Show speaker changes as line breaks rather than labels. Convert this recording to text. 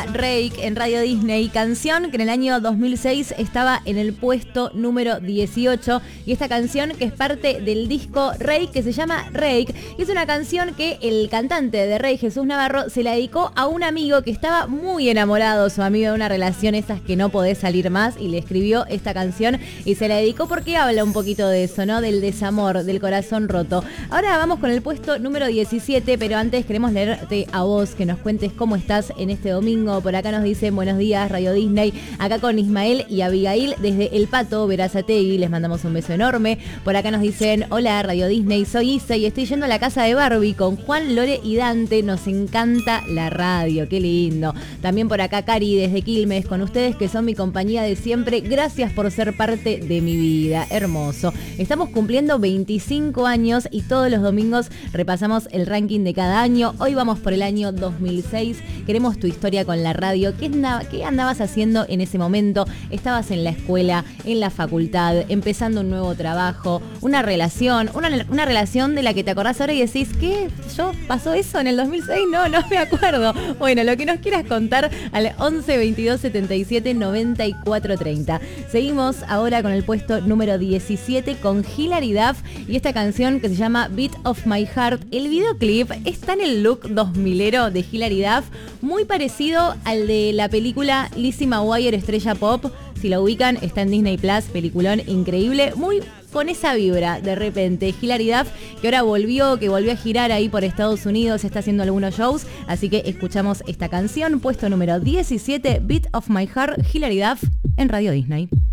llama Rake en Radio Disney, canción que en el año 2006 estaba en el puesto número 18 y esta canción que es parte del disco Rake que se llama Rake y es una canción que el cantante de Rake, Jesús Navarro, se la dedicó a un amigo que estaba muy enamorado, su amigo de una relación esas que no podés salir más y le escribió esta canción y se la dedicó porque habla un poquito de eso, ¿no? Del desamor, del corazón roto. Ahora vamos con el puesto número 17, pero antes queremos leerte a vos, que nos cuentes cómo estás en este domingo. Por acá nos dicen buenos días Radio Disney, acá con Ismael y Abigail desde El Pato, Verazategui, les mandamos un beso enorme. Por acá nos dicen hola Radio Disney, soy Isa y estoy yendo a la casa de Barbie con Juan, Lore y Dante, nos encanta la radio, qué lindo. También por acá Cari desde Quilmes, con ustedes que son mi compañía de siempre, gracias por ser parte de mi vida, hermoso. Estamos cumpliendo 25 años y todos los domingos repasamos el ranking de cada año. Hoy vamos por el año 2006. Queremos tu historia con la radio. ¿Qué andabas haciendo en ese momento? ¿Estabas en la escuela, en la facultad, empezando un nuevo trabajo, una relación de la que te acordás ahora y decís, ¿qué? ¿Yo pasó eso en el 2006? No me acuerdo. Bueno, lo que nos quieras contar al 11 22 77 94 30. Seguimos ahora con el puesto número 17 con Hilary Duff y esta canción que se llama Beat of My Heart. El videoclip está en el look 2000ero de Hilary Duff, muy parecido al de la película Lizzie McGuire, estrella pop. Si la ubican, está en Disney Plus, peliculón increíble, muy con esa vibra de repente. Hilary Duff, que ahora volvió a girar ahí por Estados Unidos, está haciendo algunos shows, así que escuchamos esta canción, puesto número 17, Beat of My Heart, Hilary Duff, en Radio Disney.